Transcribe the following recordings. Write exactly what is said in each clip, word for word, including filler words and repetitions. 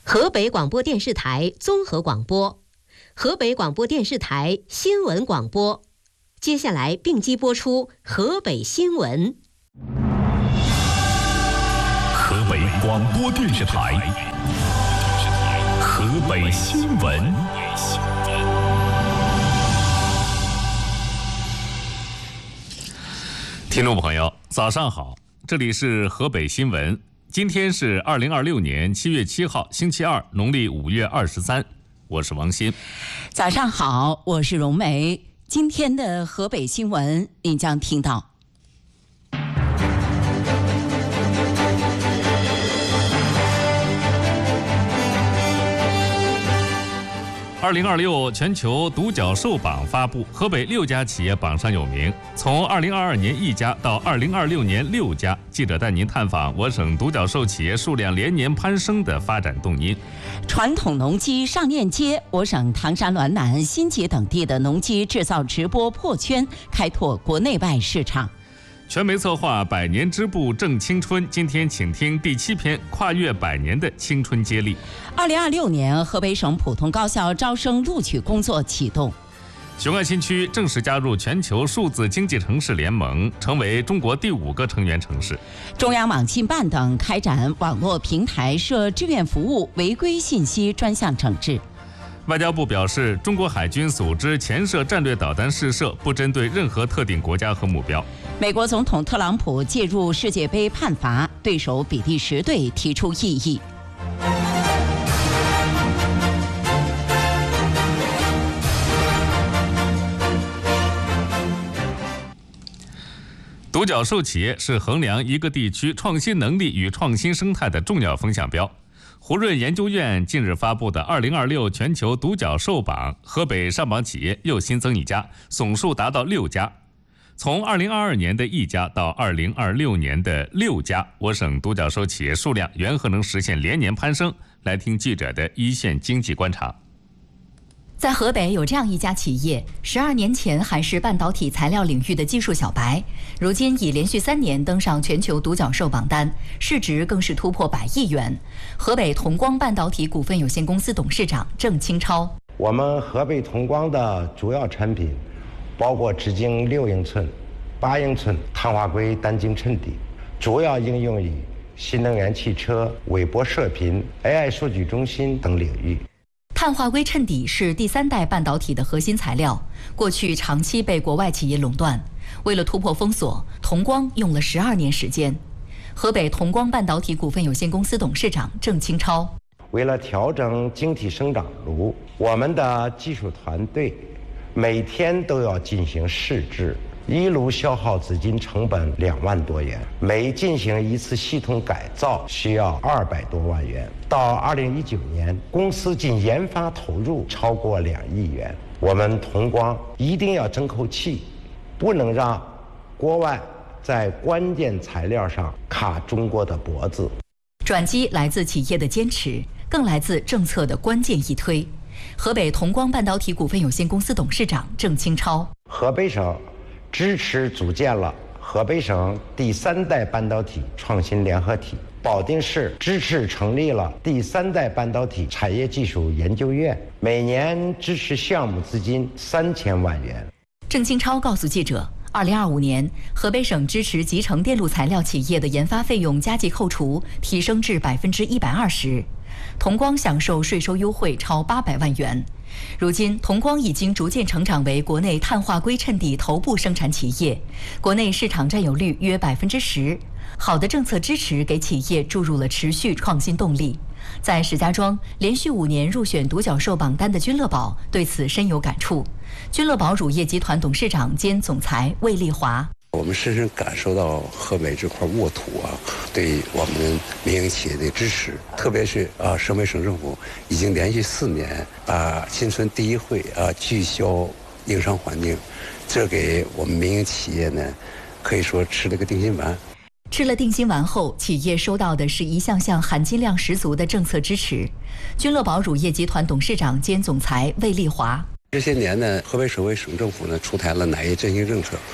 河北广播电视台综合广播，河北广播电视台新闻广播。接下来并机播出河北新闻。 河北广播电视台河北新闻。听众朋友，早上好，这里是河北新闻。今天是二零二六年七月七号，星期二，农历五月二十三。我是王鑫。 早上好，我是荣梅。今天的河北新闻，您将听到。 二零二六全球独角兽榜发布，河北六家企业榜上有名。从二零二二年一家到二零二六年六家，记者带您探访我省独角兽企业数量连年攀升的发展动因。 传统农机上链接，我省唐山、滦南、新捷等地的农机制造直播破圈，开拓国内外市场。 全媒策划百年织布正青春，今天请听第七篇跨越百年的青春接力。 二零二六年河北省普通高校招生录取工作启动。 雄安新区正式加入全球数字经济城市联盟，成为中国第五个成员城市。 中央网信办等开展网络平台涉志愿服务违规信息专项整治。 外交部表示，中国海军组织潜射战略导弹试射，不针对任何特定国家和目标。 美国总统特朗普介入世界杯判罚，对手比利时队提出异议。 独角兽企业是衡量一个地区创新能力与创新生态的重要风向标。胡润研究院近日发布的二零二六全球独角兽榜，河北上榜企业又新增一家，总数达到六家。从二零二二年的一家到二零二六年的六家，我省独角兽企业数量缘何能实现连年攀升？来听记者的一线经济观察。 在河北有这样一家企业，十二年前还是半导体材料领域的技术小白，如今已连续三年登上全球独角兽榜单，市值更是突破百亿元。河北同光半导体股份有限公司董事长郑清超： 我们河北同光的主要产品包括直径六英寸、八英寸碳化硅单晶衬底，主要应用于新能源汽车、微波射频、A I 数据中心等领域。 碳化硅衬底是第三代半导体的核心材料，过去长期被国外企业垄断。为了突破封锁，同光用了十二年时间。河北同光半导体股份有限公司董事长郑清超： 为了调整晶体生长炉，我们的技术团队每天都要进行试制，一炉消耗资金成本两万多元，每进行一次系统改造需要二百多万元。到二零一九年，公司仅研发投入超过两亿元。我们同光一定要争口气，不能让国外在关键材料上卡中国的脖子。 转机来自企业的坚持，更来自政策的关键一推。河北同光半导体股份有限公司董事长郑清超： 河北省支持组建了河北省第三代半导体创新联合体，保定市支持成立了第三代半导体产业技术研究院，每年支持项目资金三千万元。 郑清超告诉记者，二零二五年，河北省支持集成电路材料企业的研发费用加计扣除提升至百分之一百二十，同光享受税收优惠超八百万元。如今，同光已经逐渐成长为国内碳化硅衬底头部生产企业，国内市场占有率约百分之十。好的政策支持给企业注入了持续创新动力。在石家庄，连续五年入选独角兽榜单的君乐宝对此深有感触。君乐宝乳业集团董事长兼总裁魏丽华： 我们深深感受到河北这块沃土啊，对我们民营企业的支持，特别是啊，省委省政府已经连续四年啊，新春第一会啊，聚焦营商环境，这给我们民营企业呢，可以说吃了个定心丸。 吃了定心丸后，企业收到的是一项项含金量十足的政策支持。君乐宝乳业集团董事长兼总裁魏丽华： 这些年呢，河北省委省政府呢出台了奶业振兴政策，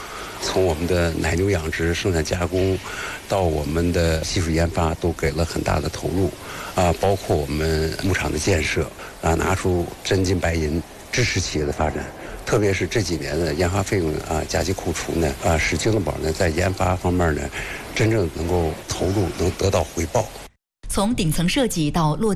从我们的奶牛养殖、生产加工，到我们的技术研发，都给了很大的投入，啊，包括我们牧场的建设，啊，拿出真金白银支持企业的发展。特别是这几年的研发费用啊加计扣除呢，啊，使京东宝呢在研发方面呢，真正能够投入，能得到回报。 从顶层设计到落